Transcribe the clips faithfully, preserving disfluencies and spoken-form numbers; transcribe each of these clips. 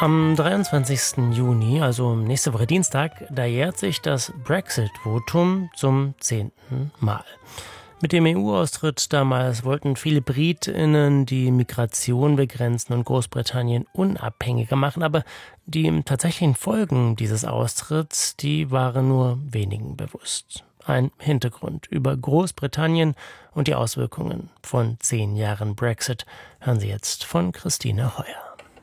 Am dreiundzwanzigsten Juni, also nächste Woche Dienstag, da jährt sich das Brexit-Votum zum zehnten Mal. Mit dem E U-Austritt damals wollten viele BritInnen die Migration begrenzen und Großbritannien unabhängiger machen, aber die tatsächlichen Folgen dieses Austritts, die waren nur wenigen bewusst. Ein Hintergrund über Großbritannien und die Auswirkungen von zehn Jahren Brexit hören Sie jetzt von Christine Heuer.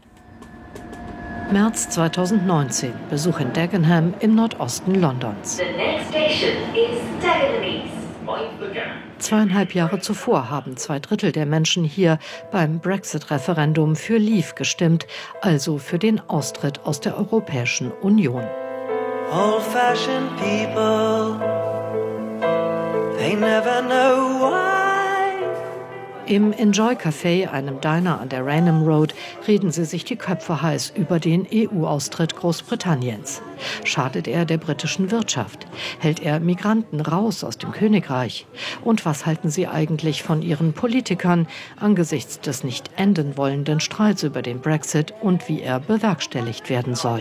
März zweitausendneunzehn, Besuch in Dagenham im Nordosten Londons. The next station is Dagenham East. Zweieinhalb Jahre zuvor haben zwei Drittel der Menschen hier beim Brexit-Referendum für Leave gestimmt, also für den Austritt aus der Europäischen Union. Old-fashioned people, they never know why. Im Enjoy Café, einem Diner an der Rainham Road, reden sie sich die Köpfe heiß über den E U-Austritt Großbritanniens. Schadet er der britischen Wirtschaft? Hält er Migranten raus aus dem Königreich? Und was halten sie eigentlich von ihren Politikern angesichts des nicht enden wollenden Streits über den Brexit und wie er bewerkstelligt werden soll?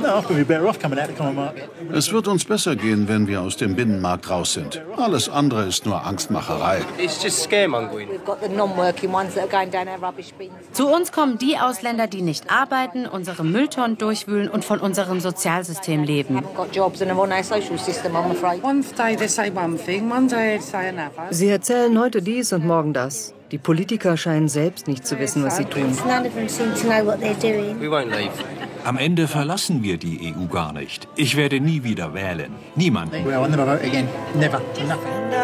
Es wird uns besser gehen, wenn wir aus dem Binnenmarkt raus sind. Alles andere ist nur Angstmacherei. Zu uns kommen die Ausländer, die nicht arbeiten, unsere Mülltonnen durchwühlen und von unserem Sozialsystem leben. Sie erzählen heute dies und morgen das. Die Politiker scheinen selbst nicht zu wissen, was sie tun. Am Ende verlassen wir die E U gar nicht. Ich werde nie wieder wählen. Niemanden.